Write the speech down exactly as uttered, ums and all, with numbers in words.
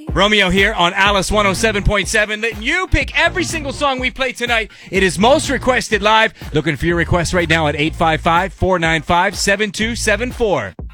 Romeo here on Alice one oh seven point seven, letting you pick every single song we play tonight. It is most requested live. Looking for your requests right now at eight five five, four nine five, seven two seven four.